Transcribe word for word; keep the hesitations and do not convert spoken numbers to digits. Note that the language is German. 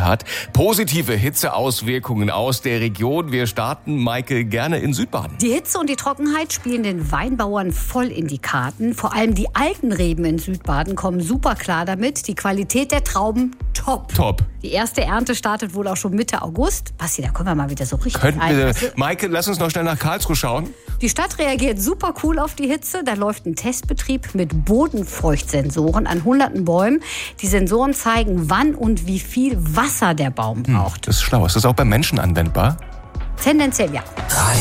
hat. Positive Hitzeauswirkungen aus der Region. Wir starten, Maike, gerne in Südbaden. Die Hitze und die Trockenheit spielen den Weinbauern voll in die Karten. Vor allem die alten Reben in Südbaden kommen super klar damit. Die Qualität der Trauben top. Top. Die erste Ernte startet wohl auch schon Mitte August. Basti, da können wir mal wieder so richtig Könnten ein. wir, Maike, lass uns noch schnell nach Karlsruhe schauen. Die Stadt reagiert super cool auf die Hitze. Da läuft ein Testbetrieb mit Bodenfeuchtsensoren an hunderten Bäumen. Die Sensoren zeigen, wann und wie viel Wasser der Baum braucht. Hm, das ist schlau. Ist das auch beim Menschen anwendbar? Tendenziell ja.